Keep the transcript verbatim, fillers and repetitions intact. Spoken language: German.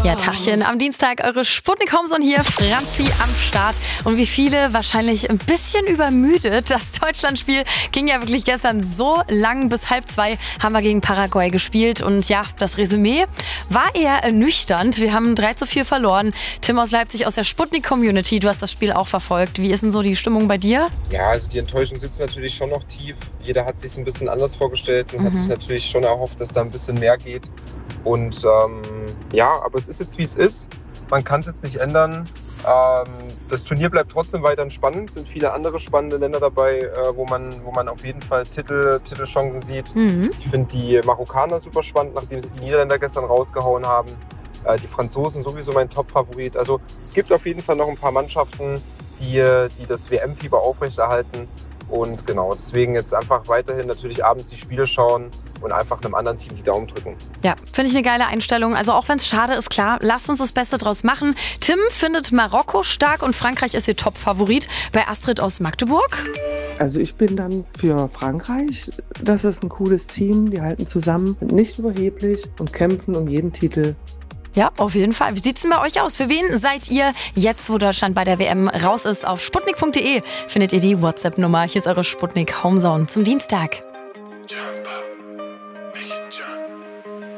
Ja, Tachchen, am Dienstag eure Sputnik Homezone hier, Franzi am Start. Und wie viele wahrscheinlich ein bisschen übermüdet. Das Deutschlandspiel ging ja wirklich gestern so lang, bis halb zwei haben wir gegen Paraguay gespielt. Und ja, das Resümee war eher ernüchternd. Wir haben drei zu vier verloren. Tim aus Leipzig aus der Sputnik-Community, du hast das Spiel auch verfolgt. Wie ist denn so die Stimmung bei dir? Ja, also die Enttäuschung sitzt natürlich schon noch tief. Jeder hat sich ein bisschen anders vorgestellt und mhm. hat sich natürlich schon erhofft, dass da ein bisschen mehr geht. Und ähm, ja, aber es ist jetzt, wie es ist. Man kann es jetzt nicht ändern. Ähm, das Turnier bleibt trotzdem weiterhin spannend. Es sind viele andere spannende Länder dabei, äh, wo man, wo man auf jeden Fall Titel, Titelchancen sieht. Mhm. Ich finde die Marokkaner super spannend, nachdem sie die Niederländer gestern rausgehauen haben. Äh, die Franzosen sowieso mein Top-Favorit. Also es gibt auf jeden Fall noch ein paar Mannschaften, die, die das W M-Fieber aufrechterhalten. Und genau, deswegen jetzt einfach weiterhin natürlich abends die Spiele schauen und einfach einem anderen Team die Daumen drücken. Ja, finde ich eine geile Einstellung. Also auch wenn es schade ist, klar, lasst uns das Beste draus machen. Tim findet Marokko stark und Frankreich ist ihr Top-Favorit. Bei Astrid aus Magdeburg? Also ich bin dann für Frankreich. Das ist ein cooles Team, die halten zusammen, sind nicht überheblich und kämpfen um jeden Titel. Ja, auf jeden Fall. Wie sieht's denn bei euch aus? Für wen seid ihr jetzt, wo Deutschland bei der W M raus ist? Auf sputnik punkt de findet ihr die WhatsApp-Nummer. Hier ist eure Sputnik Homezone zum Dienstag.